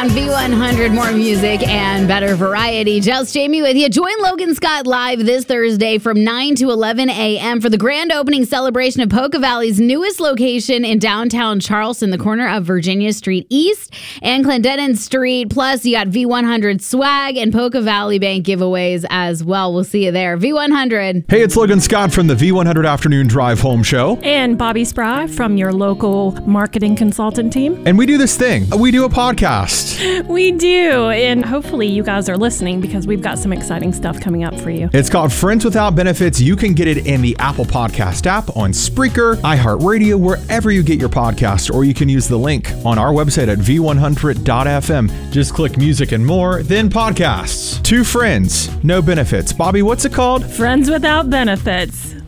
on V100, more music and better variety. Jels Jamie with you. Join Logan Scott live this Thursday from 9 to 11 a.m. for the grand opening celebration of Polka Valley's newest location in downtown Charleston, the corner of Virginia Street East and Clendenin Street. Plus, you got V100 swag and Polka Valley Bank giveaways as well. We'll see you there. V100. Hey, it's Logan Scott from the V100 Afternoon Drive Home Show. And Bobby Spry from your local marketing consultant team. And we do this thing. We do a podcast. We do. And hopefully you guys are listening because we've got some exciting stuff coming up for you. It's called Friends Without Benefits. You can get it in the Apple Podcast app, on Spreaker, iHeartRadio, wherever you get your podcast, or you can use the link on our website at v100.fm. Just click music and more, then podcasts. Two friends, no benefits. Bobby, what's it called? Friends Without Benefits.